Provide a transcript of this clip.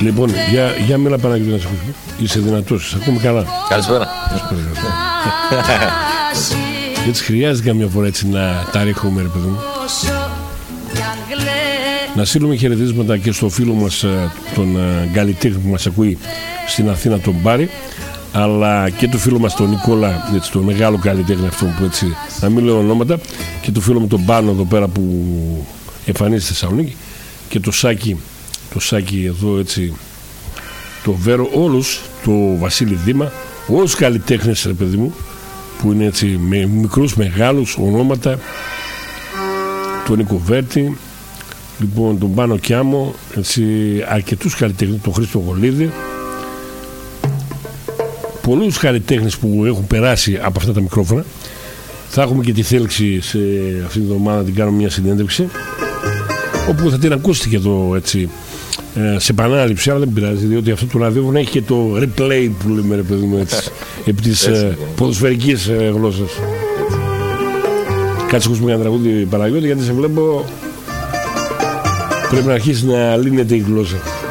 Λοιπόν, για μίλα Παναγιώτη να σε ακούσουμε. Είσαι δυνατός, σε ακούμε καλά. Καλησπέρα. Έτσι χρειάζεται καμιά φορά έτσι να τα ρίχνουμε, ρε παιδί μου. Να στείλουμε χαιρετίσματα και στο φίλο μας τον καλλιτέχνη που μας ακούει στην Αθήνα, τον Μπάρη, αλλά και το φίλο μας τον Νικόλα, έτσι, τον μεγάλο καλλιτέχνη αυτό που έτσι, να μην λέω ονόματα, και το φίλο μου τον Πάνο εδώ πέρα που εμφανίζεται στη Θεσσαλονίκη, και το Σάκη εδώ, έτσι, το Βέρο, όλους, το Βασίλη Δήμα, όλους τους καλλιτέχνες, ρε παιδί μου, που είναι έτσι με μικρούς, μεγάλους ονόματα, τον Νίκο Βέρτη, λοιπόν, τον Πάνο Κιάμο, έτσι, αρκετούς καλλιτέχνες, τον Χρήστο Γολίδη, πολλούς καλλιτέχνες που έχουν περάσει από αυτά τα μικρόφωνα. Θα έχουμε και τη θέλξη σε αυτήν την εβδομάδα να την κάνουμε μια συνέντευξη, όπου θα την ακούσετε και εδώ, έτσι, σε επανάληψη, αλλά δεν πειράζει, διότι αυτό το ραδιόφωνο έχει και το replay που λέμε, ρε παιδί μου, έτσι, επί της ποδοσφαιρικής γλώσσας. Κάτσε ακούσουμε ένα τραγούδι, Παναγιώτη, γιατί σε βλέπω πρέπει να αρχίσει να λύνεται η γλώσσα.